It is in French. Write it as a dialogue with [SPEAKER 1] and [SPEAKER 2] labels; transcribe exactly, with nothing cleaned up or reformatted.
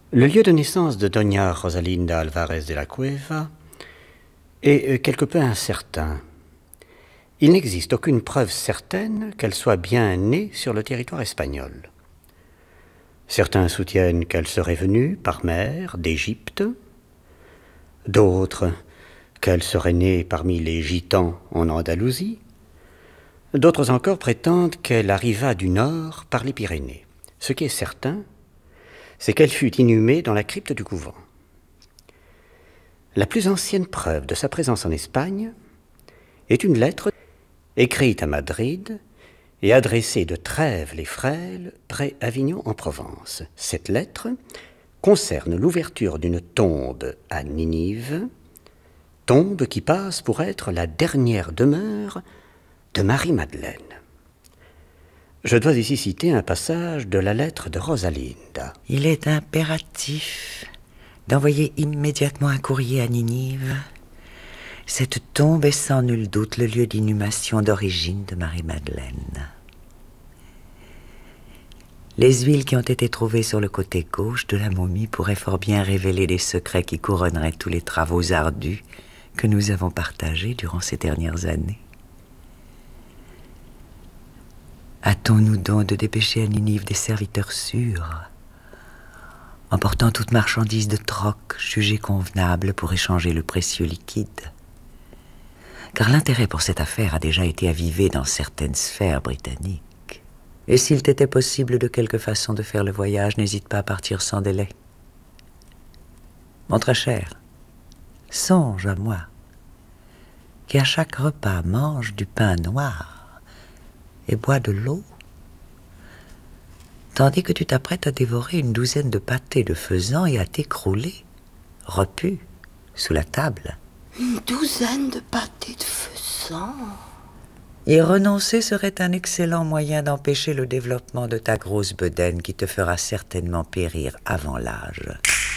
[SPEAKER 1] Le lieu de naissance de Doña Rosalinda Alvarez de la Cueva est quelque peu incertain. Il n'existe aucune preuve certaine qu'elle soit bien née sur le territoire espagnol. Certains soutiennent qu'elle serait venue par mer d'Égypte, d'autres qu'elle serait née parmi les Gitans en Andalousie, d'autres encore prétendent qu'elle arriva du nord par les Pyrénées. Ce qui est certain, c'est qu'elle fut inhumée dans la crypte du couvent. La plus ancienne preuve de sa présence en Espagne est une lettre écrite à Madrid et adressée de Trèves-les-Frêles, près Avignon en Provence. Cette lettre concerne l'ouverture d'une tombe à Ninive, tombe qui passe pour être la dernière demeure de Marie-Madeleine. Je dois ici citer un passage de la lettre de Rosalinda.
[SPEAKER 2] Il est impératif d'envoyer immédiatement un courrier à Ninive. Cette tombe est sans nul doute le lieu d'inhumation d'origine de Marie-Madeleine. Les huiles qui ont été trouvées sur le côté gauche de la momie pourraient fort bien révéler les secrets qui couronneraient tous les travaux ardus que nous avons partagés durant ces dernières années. Hâtons-nous donc de dépêcher à Ninive des serviteurs sûrs, emportant toute marchandise de troc jugée convenable pour échanger le précieux liquide. Car l'intérêt pour cette affaire a déjà été avivé dans certaines sphères britanniques. Et s'il t'était possible de quelque façon de faire le voyage, n'hésite pas à partir sans délai. Mon très cher, songe à moi, qui à chaque repas mange du pain noir et boit de l'eau, tandis que tu t'apprêtes à dévorer une douzaine de pâtés de faisan et à t'écrouler, repu, sous la table.
[SPEAKER 3] Une douzaine de pâtés de faisan.
[SPEAKER 2] Y renoncer serait un excellent moyen d'empêcher le développement de ta grosse bedaine qui te fera certainement périr avant l'âge.